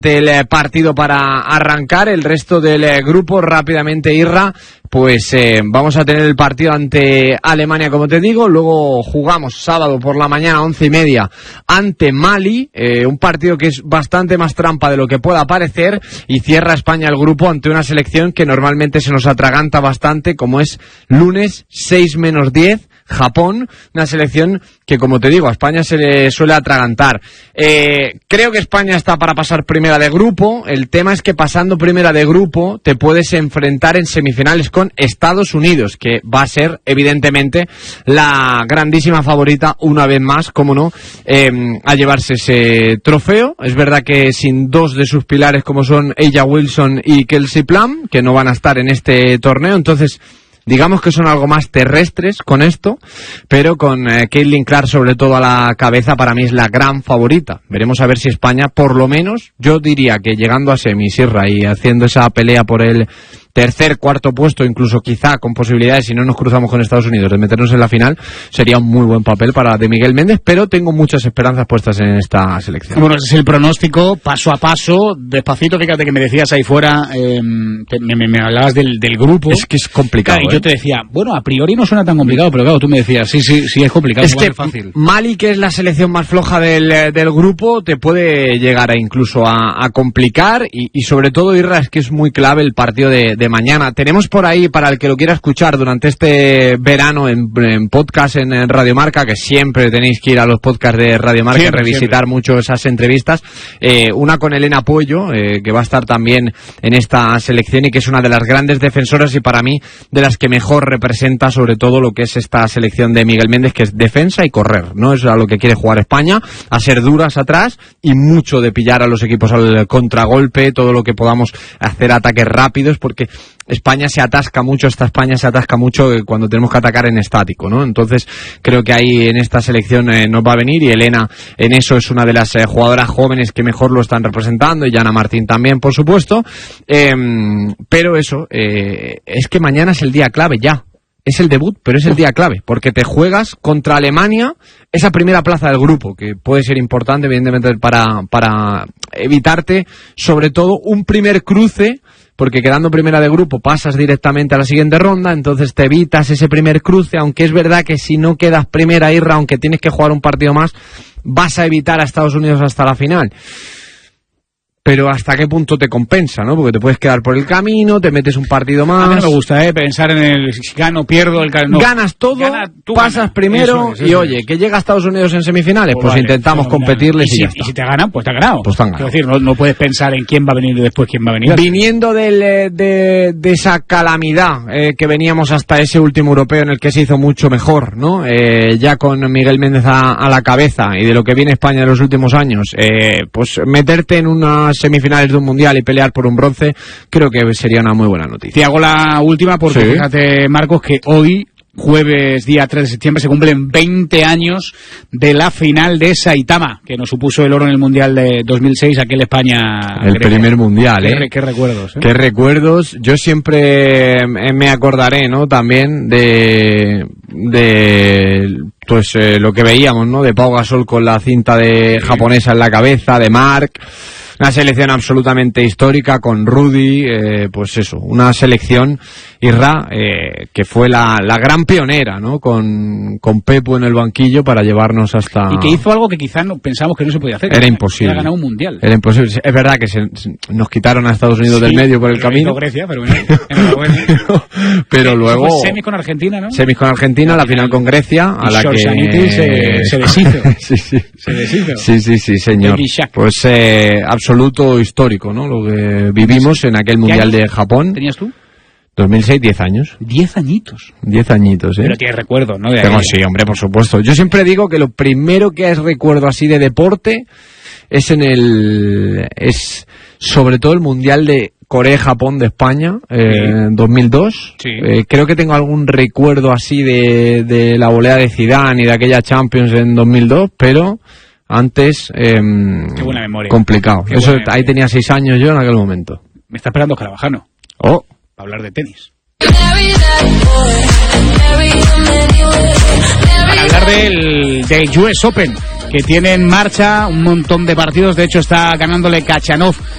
del partido para arrancar. El resto del grupo, rápidamente, Irra, pues vamos a tener el partido ante Alemania, como te digo. Luego jugamos sábado por la mañana 11:30 ante Mali, un partido que es bastante más trampa de lo que pueda parecer, y cierra España el grupo ante una selección que normalmente se nos atraganta bastante, como es lunes 6:10, Japón, una selección que, como te digo, a España se le suele atragantar. Creo que España está para pasar primera de grupo. El tema es que pasando primera de grupo te puedes enfrentar en semifinales con Estados Unidos, que va a ser evidentemente la grandísima favorita una vez más, como no, a llevarse ese trofeo. Es verdad que sin dos de sus pilares, como son A'ja Wilson y Kelsey Plum, que no van a estar en este torneo, entonces digamos que son algo más terrestres con esto, pero con Caitlin Clark sobre todo a la cabeza, para mí es la gran favorita. Veremos a ver si España, por lo menos, yo diría que llegando a semis, Irra, y haciendo esa pelea por el tercer, cuarto puesto, incluso quizá con posibilidades, si no nos cruzamos con Estados Unidos, de meternos en la final, sería un muy buen papel para de Miguel Méndez, pero tengo muchas esperanzas puestas en esta selección. Bueno, ese es el pronóstico, paso a paso, despacito. Fíjate que me decías ahí fuera, me hablabas del grupo. Es que es complicado, claro, y yo te decía, bueno, a priori no suena tan complicado, pero claro, tú me decías, sí, es complicado. Es que es fácil. Mali, que es la selección más floja del grupo, te puede llegar a incluso a complicar, y sobre todo, Irra, es que es muy clave el partido de mañana. Tenemos por ahí, para el que lo quiera escuchar durante este verano en podcast en Radio Marca, que siempre tenéis que ir a los podcasts de Radio Marca y revisitar mucho esas entrevistas, una con Elena Puello, que va a estar también en esta selección y que es una de las grandes defensoras y para mí de las que mejor representa sobre todo lo que es esta selección de Miguel Méndez, que es defensa y correr, ¿no? Es a lo que quiere jugar España, a ser duras atrás y mucho de pillar a los equipos al contragolpe, todo lo que podamos hacer ataques rápidos, porque España se atasca mucho cuando tenemos que atacar en estático, ¿no? Entonces creo que ahí en esta selección nos va a venir, y Elena en eso es una de las jugadoras jóvenes que mejor lo están representando, y Yana Martín también, por supuesto, pero eso, es que mañana es el día clave ya. Es el debut, pero es el día clave, porque te juegas contra Alemania esa primera plaza del grupo, que puede ser importante, evidentemente, para evitarte, sobre todo, un primer cruce, porque quedando primera de grupo pasas directamente a la siguiente ronda, entonces te evitas ese primer cruce, aunque es verdad que si no quedas primera, Irra, aunque tienes que jugar un partido más, vas a evitar a Estados Unidos hasta la final. Pero hasta qué punto te compensa, ¿no? Porque te puedes quedar por el camino, te metes un partido más. A mí no me gusta, pensar en el si gano, pierdo, ganas todo, pasas primero, eso, y oye, que llega a Estados Unidos en semifinales, pues vale, intentamos competirles y ya está. Y si te ganan, pues te han ganado. Pues te han ganado. Es decir, no puedes pensar en quién va a venir y después quién va a venir. Viniendo de esa calamidad que veníamos hasta ese último europeo en el que se hizo mucho mejor, ¿no? Ya con Miguel Méndez a la cabeza, y de lo que viene España en los últimos años, pues meterte en una semifinales de un mundial y pelear por un bronce, creo que sería una muy buena noticia. Te hago la última porque fíjate, Marcos, que hoy, jueves día 3 de septiembre, se cumplen 20 años de la final de Saitama, que nos supuso el oro en el mundial de 2006, aquel España. El primer mundial, Qué recuerdos, Qué recuerdos. Yo siempre me acordaré, ¿no? También de pues lo que veíamos, ¿no? De Pau Gasol con la cinta de japonesa en la cabeza, de Marc. Una selección absolutamente histórica con Rudy, pues eso, una selección, Irra, que fue la gran pionera, ¿no? Con Pepu en el banquillo para llevarnos hasta... Y que hizo algo que quizás no pensamos que no se podía hacer. Era imposible. Era ganar un mundial. Era imposible. Es verdad que nos quitaron a Estados Unidos del medio por el camino. Grecia, pero bueno, enhorabuena. pero luego... Fue semis con Argentina, ¿no? Semis con Argentina, la final con Grecia, a la que... se deshizo. Se deshizo. Sí, señor. Pues absoluto histórico, ¿no? Lo que vivimos en aquel mundial de Japón. ¿Tenías tú? 2006, 10 años. 10 añitos. 10 añitos, Pero tienes recuerdos, ¿no? Sí, hombre, por supuesto. Yo siempre digo que lo primero que recuerdo así de deporte es es sobre todo el mundial de Corea-Japón de España, 2002. Sí. Creo que tengo algún recuerdo así de la volea de Zidane y de aquella Champions en 2002, pero antes qué buena memoria. Complicado. Eso ahí tenía 6 años yo en aquel momento. Me está esperando Carabajano. Oh. Para hablar de tenis. Para hablar del US Open, que tiene en marcha un montón de partidos. De hecho, está ganándole Khachanov